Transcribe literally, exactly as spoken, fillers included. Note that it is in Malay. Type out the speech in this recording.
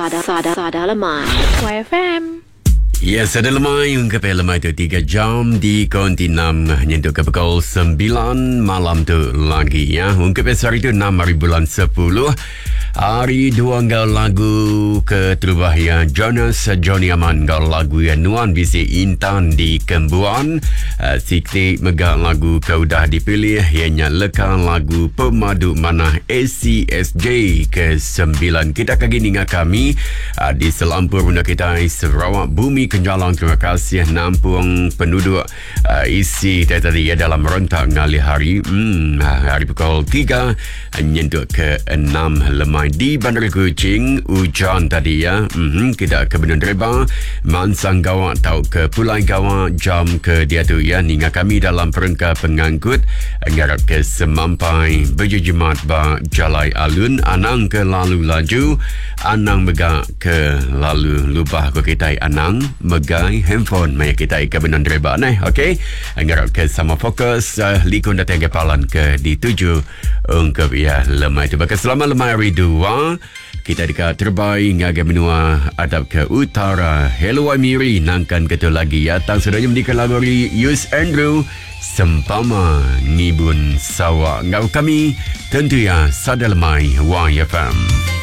Sada Sada Sada Lemai Y F M. Ya, sada lemai ungkap lemai tu tiga jam di konti enam nyentuh ke pukul sembilan malam tu lagi ya. Ungkap hari tu enam hari bulan sepuluh. Hari dua ngau lagu ke terubah ya Jonas Johnny Aman ngau lagu ya Nuan Bisi Intan di Kembuan. uh, Sikit megah lagu kau dah dipilih ianya leka lagu Pemadu Manah A C S J ke sembilan. Kita kagi dengan kami uh, di Selampur Bunda kita Sarawak Bumi Kenjalang. Terima kasih nampung penduduk uh, isi tadi ya dalam rentak ngali hari hmm, hari pukul tiga nyentuh ke enam lemai di Bandar Kuching. Hujan tadi ya. Mm-hmm. Kita ke Bendun Reba Mansang Gawak tau ke Pulai Gawak jam ke dia tu ya. Ninga kami dalam perengka pengangkut ngarap ke semampai berjujumat ba Jalai Alun. Anang ke lalu laju, Anang megak ke lalu lubah ko kita Anang megai handphone maya kita ke Bendun Reba nah. Okey, ngarap ke sama fokus uh, likun datang ke palan ke di tujuh ungkap ya lemai tu. Bakal selama lemai hari dua kita dekat terbaik ngagai menua adab ke utara. Hello Amiri nangkan ketua lagi ya. Tang sudahnya mendikan lagu Yus Andrew Sempama Ngibun Sawa. Ngau kami tentu ya sada lemai Y F M.